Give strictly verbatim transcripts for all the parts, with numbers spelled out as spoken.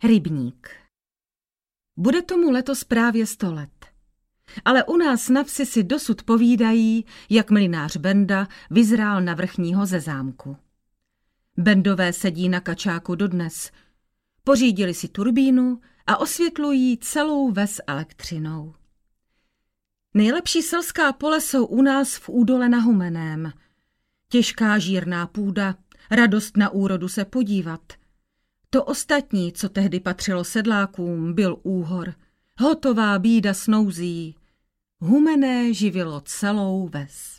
Rybník. Bude tomu letos právě sto let. Ale u nás na vsi si dosud povídají, jak mlynář Benda vyzrál na vrchního ze zámku. Bendové sedí na kačáku dodnes. Pořídili si turbínu a osvětlují celou ves elektřinou. Nejlepší selská pole jsou u nás v údole na Humeném. Těžká žírná půda, radost na úrodu se podívat. To ostatní, co tehdy patřilo sedlákům, byl úhor. Hotová bída s nouzí. Humené živilo celou ves.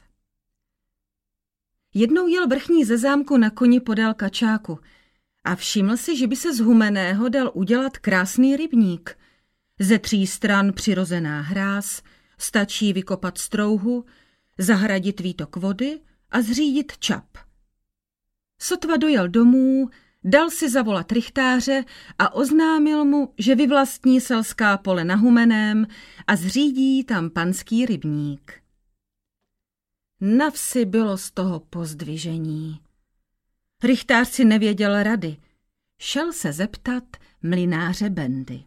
Jednou jel vrchní ze zámku na koni podél kačáku a všiml si, že by se z Humeného dal udělat krásný rybník. Ze tří stran přirozená hráz, stačí vykopat strouhu, zahradit výtok vody a zřídit čap. Sotva dojel domů, dal si zavolat rychtáře a oznámil mu, že vyvlastní selská pole na Humeném a zřídí tam panský rybník. Na vsi bylo z toho pozdvižení. Rychtář si nevěděl rady. Šel se zeptat mlynáře Bendy.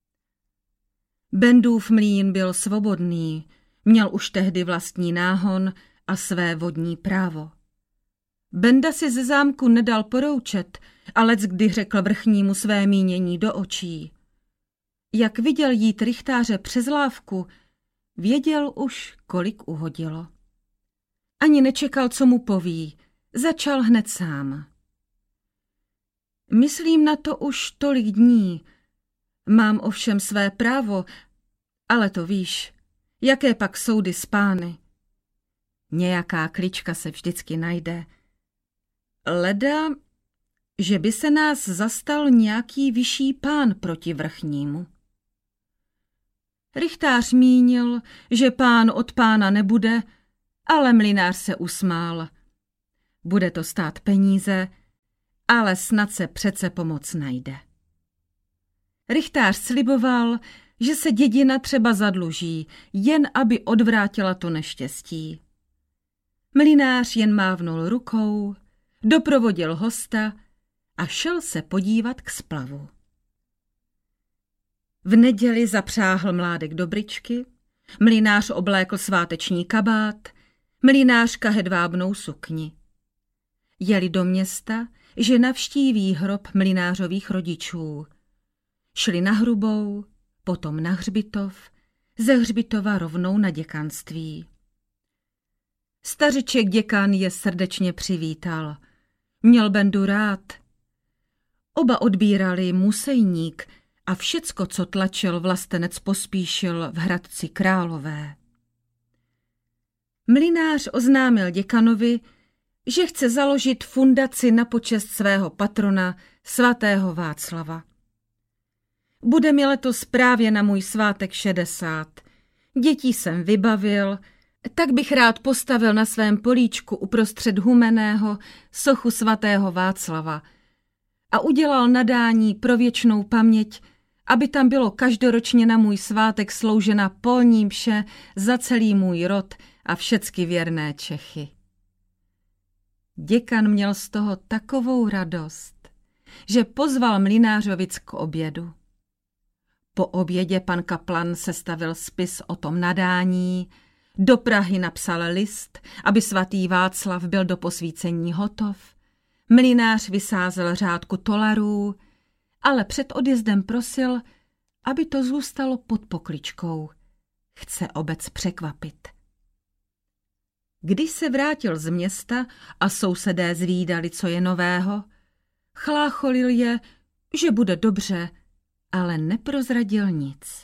Bendův mlýn byl svobodný, měl už tehdy vlastní náhon a své vodní právo. Benda si ze zámku nedal poroučet, a leckdy řekl vrchnímu své mínění do očí. Jak viděl jít rychtáře přes lávku, věděl už, kolik uhodilo. Ani nečekal, co mu poví, začal hned sám. Myslím na to už tolik dní. Mám ovšem své právo, ale to víš, jaké pak soudy s pány. Nějaká klička se vždycky najde. Leda, že by se nás zastal nějaký vyšší pán proti vrchnímu. Rychtář mínil, že pán od pána nebude, ale mlynář se usmál. Bude to stát peníze, ale snad se přece pomoc najde. Rychtář sliboval, že se dědina třeba zadluží, jen aby odvrátila to neštěstí. Mlynář jen mávnul rukou, doprovodil hosta a šel se podívat k splavu. V neděli zapřáhl mládek do bryčky, mlynář oblékl sváteční kabát, mlynářka hedvábnou sukni. Jeli do města, že navštíví hrob mlynářových rodičů. Šli na Hrubou, potom na hřbitov, ze hřbitova rovnou na děkanství. Stařiček děkan je srdečně přivítal. Měl Bendu rád. Oba odbírali musejník a všecko, co tlačil vlastenec Pospíšil v Hradci Králové. Mlynář oznámil děkanovi, že chce založit fundaci na počest svého patrona, svatého Václava. Bude mi letos právě na můj svátek šedesát. Dětí jsem vybavil, tak bych rád postavil na svém políčku uprostřed Humeného sochu svatého Václava a udělal nadání pro věčnou paměť, aby tam bylo každoročně na můj svátek sloužena polní mše za celý můj rod a všecky věrné Čechy. Děkan měl z toho takovou radost, že pozval mlynářovic k obědu. Po obědě pan kaplan sestavil spis o tom nadání, do Prahy napsal list, aby svatý Václav byl do posvícení hotov, mlynář vysázel řádku tolarů, ale před odjezdem prosil, aby to zůstalo pod pokličkou. Chce obec překvapit. Když se vrátil z města a sousedé zvídali, co je nového, chlácholil je, že bude dobře, ale neprozradil nic.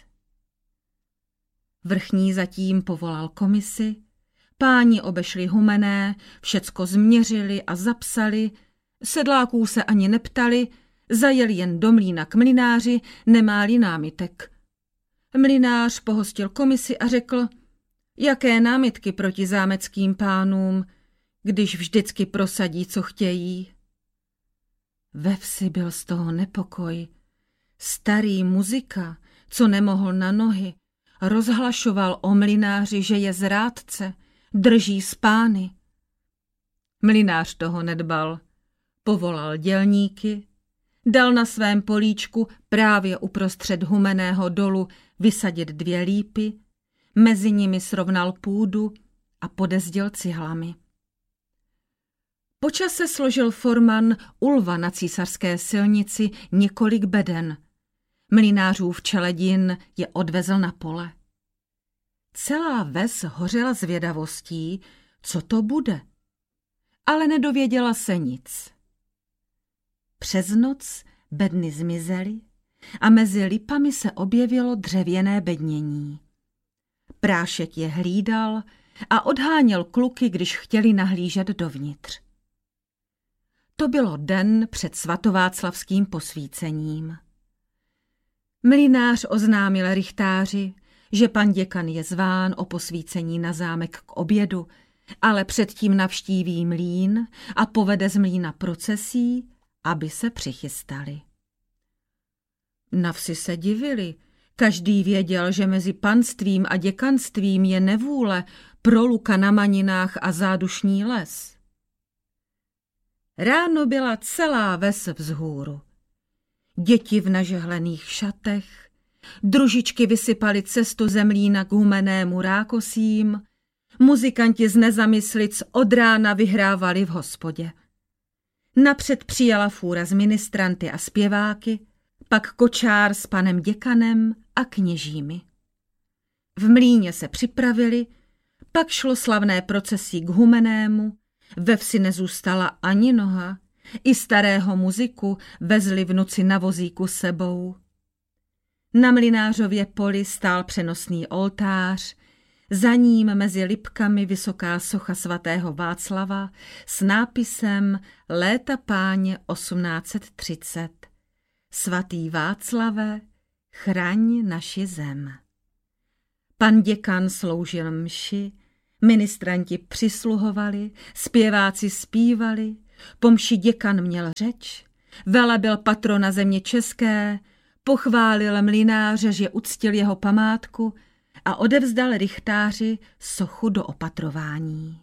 Vrchní zatím povolal komisi, páni obešli Humené, všecko změřili a zapsali, sedláků se ani neptali, zajeli jen do mlýna k mlynáři, nemá-li námitek. Mlynář pohostil komisi a řekl, jaké námitky proti zámeckým pánům, když vždycky prosadí, co chtějí. Ve vsi byl z toho nepokoj. Starý muzika, co nemohl na nohy, rozhlašoval o mlynáři, že je zrádce, drží z pány. Mlynář toho nedbal. Povolal dělníky, Dal na svém políčku právě uprostřed humenného dolu vysadit dvě lípy, mezi nimi srovnal půdu a podezdil cihlami. Po čase složil forman u lva na císařské silnici několik beden. Mlynářův čeledin je odvezl na pole. Celá ves hořela zvědavostí, co to bude, ale nedověděla se nic. Přes noc bedny zmizely a mezi lipami se objevilo dřevěné bednění. Prášek je hlídal a odháněl kluky, když chtěli nahlížet dovnitř. To bylo den před svatováclavským posvícením. Mlynář oznámil rychtáři, že pan děkan je zván o posvícení na zámek k obědu, ale předtím navštíví mlýn a povede z mlýna procesí, aby se přichystali. Na vsi se divili, každý věděl, že mezi panstvím a děkanstvím je nevůle, proluka na maninách a zádušní les. Ráno byla celá ves vzhůru. Děti v nažehlených šatech, družičky vysypaly cestu ze mlýna k humenému rákosím, muzikanti z nezamyslic od rána vyhrávali v hospodě. Napřed přijela fůra z ministranty a zpěváky, pak kočár s panem děkanem a kněžími. V mlýně se připravili, pak šlo slavné procesí k humenému, ve vsi nezůstala ani noha, i starého muziku vezli v noci na vozíku sebou. Na Mlynářově poli stál přenosný oltář, za ním mezi lipkami vysoká socha svatého Václava s nápisem Léta páně osmnáct set třicet. Svatý Václave, chraň naši zem. Pan děkan sloužil mši, ministranti přisluhovali, zpěváci zpívali, po mši děkan měl řeč, velebil patrona země české, pochválil mlynáře, že uctil jeho památku a odevzdal rychtáři sochu do opatrování.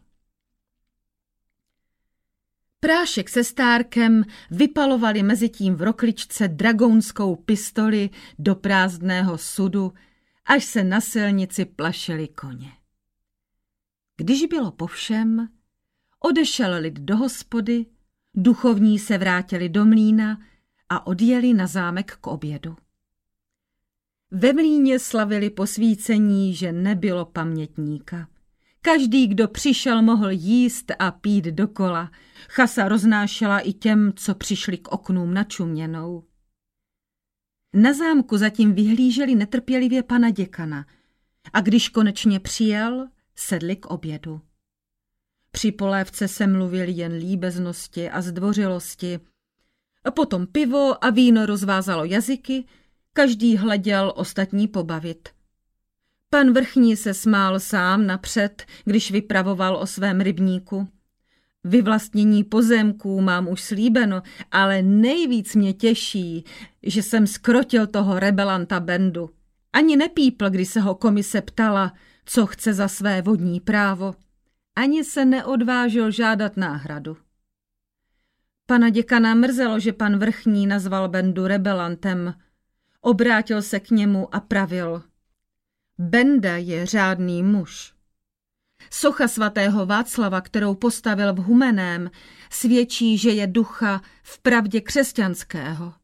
Prášek se Stárkem vypalovali mezitím v rokličce dragounskou pistoli do prázdného sudu, až se na silnici plašili koně. Když bylo po všem, odešel lid do hospody, duchovní se vrátili do mlýna a odjeli na zámek k obědu. Ve mlýně slavili posvícení, že nebylo pamětníka. Každý, kdo přišel, mohl jíst a pít dokola. Chasa roznášela i těm, co přišli k oknům na čuměnou. Na zámku zatím vyhlíželi netrpělivě pana děkana a když konečně přijel, sedli k obědu. Při polévce se mluvili jen líbeznosti a zdvořilosti. A potom pivo a víno rozvázalo jazyky, každý hleděl ostatní pobavit. Pan vrchní se smál sám napřed, když vypravoval o svém rybníku. Vyvlastnění pozemků mám už slíbeno, ale nejvíc mě těší, že jsem skrotil toho rebelanta Bendu. Ani nepípl, když se ho komise ptala, co chce za své vodní právo. Ani se neodvážil žádat náhradu. Pana děkana mrzelo, že pan vrchní nazval Bendu rebelantem. Obrátil se k němu a pravil: Benda je řádný muž. Socha svatého Václava, kterou postavil v Humeném, svědčí, že je ducha vpravdě křesťanského.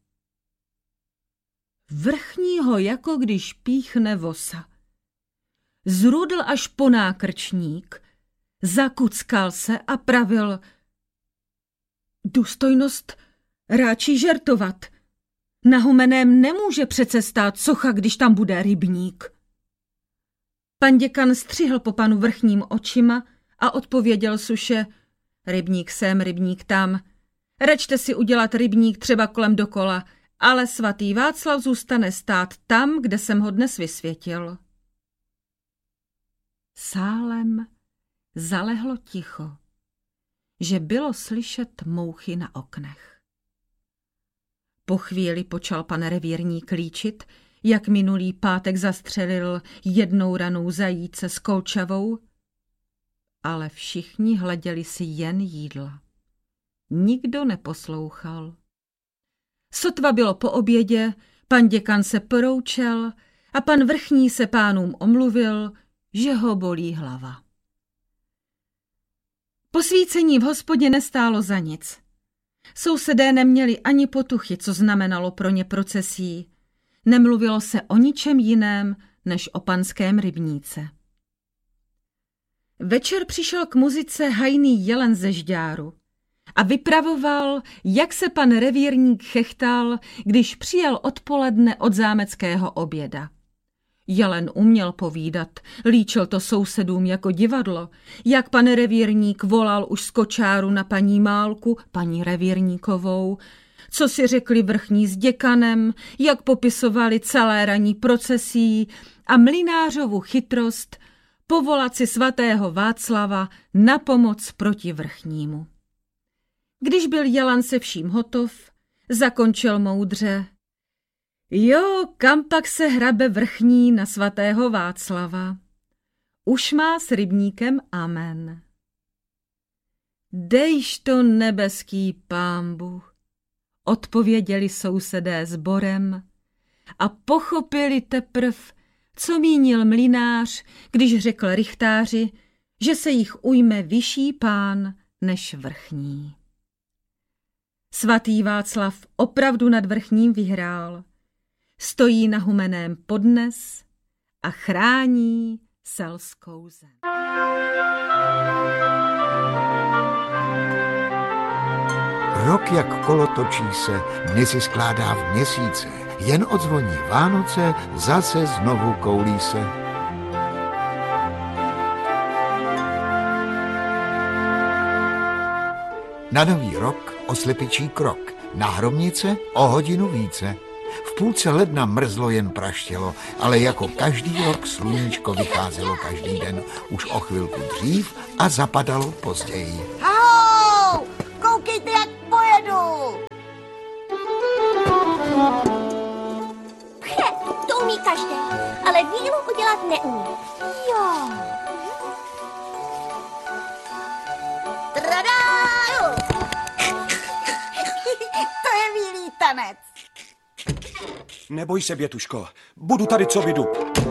Vrchního jako když píchne vosa. Zrudl až po nákrčník, zakuckal se a pravil: Důstojnost ráčí žertovat. Na Humeném nemůže přece stát socha, když tam bude rybník. Pan děkan střihl po panu vrchním očima a odpověděl suše: Rybník sem, rybník tam. Račte si udělat rybník třeba kolem dokola, ale svatý Václav zůstane stát tam, kde jsem ho dnes vysvětil. Sálem zalehlo ticho, že bylo slyšet mouchy na oknech. Po chvíli počal pan revírník líčit, jak minulý pátek zastřelil jednou ranou zajíce s kolčavou, ale všichni hleděli si jen jídla. Nikdo neposlouchal. Sotva bylo po obědě, pan děkan se poroučel a pan vrchní se pánům omluvil, že ho bolí hlava. Posvícení v hospodě nestálo za nic. Sousedé neměli ani potuchy, co znamenalo pro ně procesí. Nemluvilo se o ničem jiném, než o panském rybníce. Večer přišel k muzice hajný jelen ze Žďáru a vypravoval, jak se pan revírník chechtal, když přijel odpoledne od zámeckého oběda. Jelen uměl povídat, líčil to sousedům jako divadlo, jak pan revírník volal už z kočáru na paní Málku, paní revírníkovou, co si řekli vrchní s děkanem, jak popisovali celé ranní procesí a mlynářovu chytrost povolat si svatého Václava na pomoc proti vrchnímu. Když byl Jelan se vším hotov, zakončil moudře: Jo, kam pak se hrabe vrchní na svatého Václava? Už má s rybníkem amen. Dejš to nebeský Pánbůh, odpověděli sousedé sborem a pochopili teprv, co mínil mlynář, když řekl rychtáři, že se jich ujme vyšší pán než vrchní. Svatý Václav opravdu nad vrchním vyhrál. Stojí na Humeném podnes a chrání selskou zem. Rok jak kolo točí se, dny si skládá v měsíce, jen odzvoní Vánoce, zase znovu koulí se. Na nový rok oslepičí krok, na hromnice o hodinu více. V půlce ledna mrzlo jen praštělo, ale jako každý rok sluníčko vycházelo každý den, už o chvilku dřív a zapadalo později. Ahoj! Koukejte, jak pojedu! Pche, to umí každý, ale vílu udělat neumí. Jo. Tradáju! To je vílý tanec. Neboj se, Bětuško, budu tady, co vidu.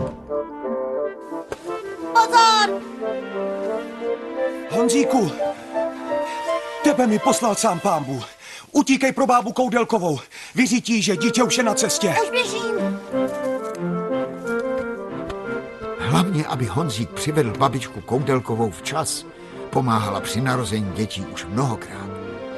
Pozor! Honzíku, tebe mi poslal sám Pán Bůh. Utíkej pro bábu Koudelkovou. Vyřítí, že dítě už je na cestě. Už běžím. Hlavně, aby Honzík přivedl babičku Koudelkovou včas, pomáhala při narození dětí už mnohokrát.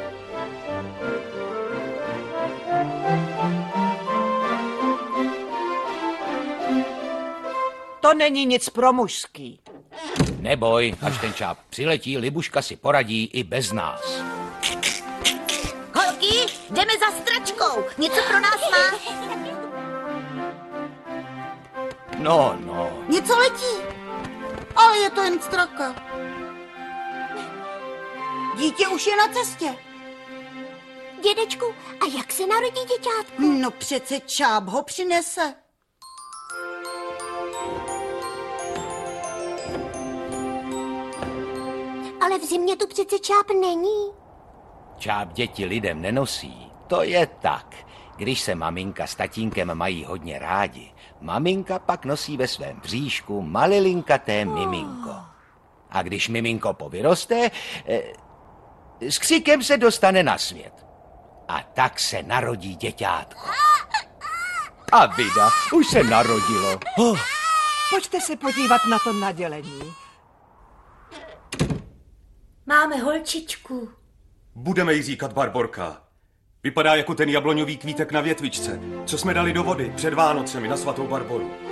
To není nic pro mužský. Neboj, až ten čáp přiletí, Libuška si poradí i bez nás. Holky, jdeme za stračkou. Něco pro nás má? No, no. Něco letí, ale je to jen straka. Dítě už je na cestě. Dědečku, a jak se narodí děťátko? No přece čáp ho přinese. Ale v zimě tu přece čáp není. Čáp děti lidem nenosí. To je tak. Když se maminka s tatínkem mají hodně rádi, maminka pak nosí ve svém bříšku malilinkaté miminko. A když miminko povyroste, eh, s křikem se dostane na svět. A tak se narodí děťátko. A vida, už se narodilo. Oh. Pojďte se podívat na to nadělení. Máme holčičku. Budeme jí říkat Barborka. Vypadá jako ten jabloňový kvítek na větvičce, co jsme dali do vody před Vánocemi na svatou Barboru.